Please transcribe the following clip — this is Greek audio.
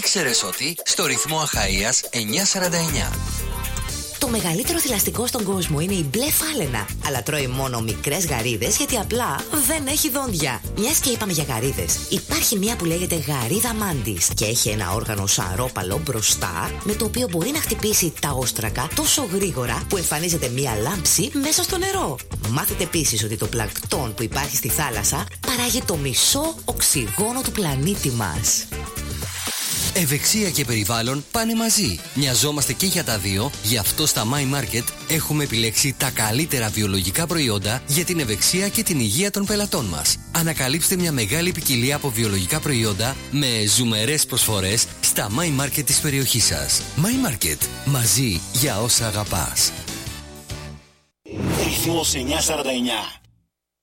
Ήξερες ότι στο ρυθμό Αχαΐας 949. Το μεγαλύτερο θηλαστικό στον κόσμο είναι η μπλε φάλαινα. Αλλά τρώει μόνο μικρές γαρίδες γιατί απλά δεν έχει δόντια. Μιας και είπαμε για γαρίδες, υπάρχει μια που λέγεται γαρίδα μάντης και έχει ένα όργανο σαρόπαλο μπροστά με το οποίο μπορεί να χτυπήσει τα όστρακα τόσο γρήγορα που εμφανίζεται μια λάμψη μέσα στο νερό. Μάθετε επίσης ότι το πλανκτόν που υπάρχει στη θάλασσα παράγει το μισό οξυγόνο του πλανήτη μας. Ευεξία και περιβάλλον πάνε μαζί. Μοιαζόμαστε και για τα δύο, γι' αυτό στα My Market έχουμε επιλέξει τα καλύτερα βιολογικά προϊόντα για την ευεξία και την υγεία των πελατών μας. Ανακαλύψτε μια μεγάλη ποικιλία από βιολογικά προϊόντα με ζουμερές προσφορές στα My Market της περιοχής σας. My Market. Μαζί για όσα αγαπάς. Ρυθμός 949.